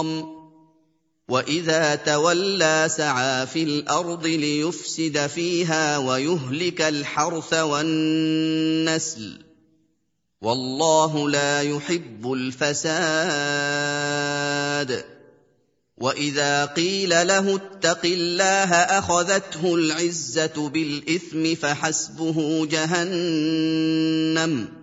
حَرَامٌ ۚ وَإِذَا تَوَلَّىٰ سَعَىٰ فِي الْأَرْضِ لِيُفْسِدَ فِيهَا وَيُهْلِكَ الْحَرْثَ وَالنَّسْلَ ۗ وَاللَّهُ لَا يُحِبُّ الْفَسَادَ. وَإِذَا قِيلَ لَهُ اتَّقِ اللَّهَ أَخَذَتْهُ الْعِزَّةُ بِالْإِثْمِ فَحَسْبُهُ جَهَنَّمُ